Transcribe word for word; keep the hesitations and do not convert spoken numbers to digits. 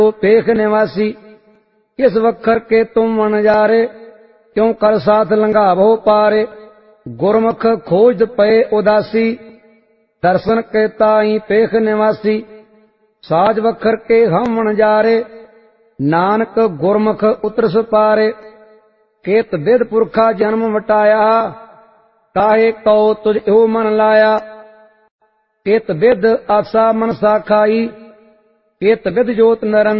पेख निवासी। किस वखर के तुम वनजारे, क्यों कर साथ लंघावो पारे। गुरमुख खोज पए उदासी, दर्शन के ताई पेख निवासी। साज वखर के हम वनजारे, नानक गुरमुख उतरस पारे। केत विद पुरखा जन्म वटाया, काहे कौ तुझ यो मन लाया। केत विद आसा मनसा खाई, केत विद जोत नरन